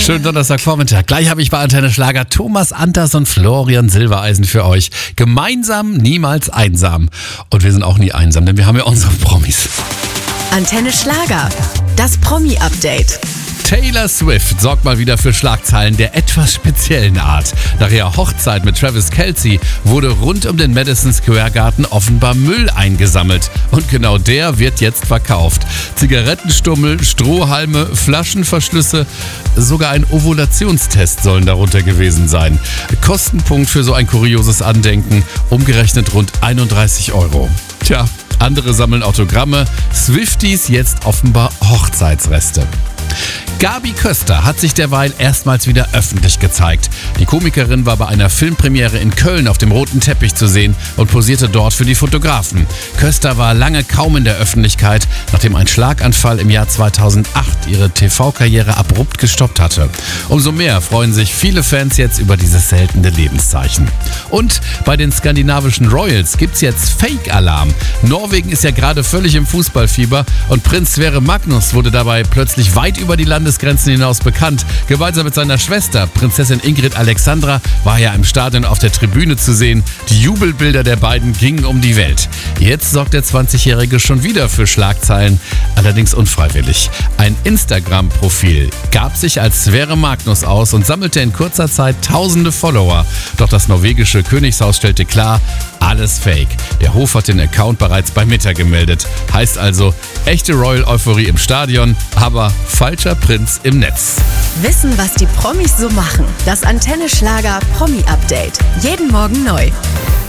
Schönen Donnerstagvormittag. Gleich habe ich bei Antenne Schlager Thomas Anders und Florian Silbereisen für euch. Gemeinsam, niemals einsam. Und wir sind auch nie einsam, denn wir haben ja unsere Promis. Antenne Schlager, das Promi-Update. Taylor Swift sorgt mal wieder für Schlagzeilen der etwas speziellen Art. Nach ihrer Hochzeit mit Travis Kelce wurde rund um den Madison Square Garden offenbar Müll eingesammelt. Und genau der wird jetzt verkauft. Zigarettenstummel, Strohhalme, Flaschenverschlüsse, sogar ein Ovulationstest sollen darunter gewesen sein. Kostenpunkt für so ein kurioses Andenken, umgerechnet rund 31 €. Tja, andere sammeln Autogramme, Swifties jetzt offenbar Hochzeitsreste. Gabi Köster hat sich derweil erstmals wieder öffentlich gezeigt. Die Komikerin war bei einer Filmpremiere in Köln auf dem roten Teppich zu sehen und posierte dort für die Fotografen. Köster war lange kaum in der Öffentlichkeit, nachdem ein Schlaganfall im Jahr 2008 ihre TV-Karriere abrupt gestoppt hatte. Umso mehr freuen sich viele Fans jetzt über dieses seltene Lebenszeichen. Und bei den skandinavischen Royals gibt's jetzt Fake-Alarm. Norwegen ist ja gerade völlig im Fußballfieber und Prinz Sverre Magnus wurde dabei plötzlich weit über die Landesgrenzen hinaus bekannt. Gemeinsam mit seiner Schwester, Prinzessin Ingrid Alexandra, war er im Stadion auf der Tribüne zu sehen. Die Jubelbilder der beiden gingen um die Welt. Jetzt sorgt der 20-Jährige schon wieder für Schlagzeilen, allerdings unfreiwillig. Ein Instagram-Profil gab sich als Sverre Magnus aus und sammelte in kurzer Zeit tausende Follower. Doch das norwegische Königshaus stellte klar, alles Fake. Der Hof hat den Account bereits bei Meta gemeldet. Heißt also, echte Royal-Euphorie im Stadion, aber falscher Prinz im Netz. Wissen, was die Promis so machen. Das Antenne Schlager Promi-Update. Jeden Morgen neu.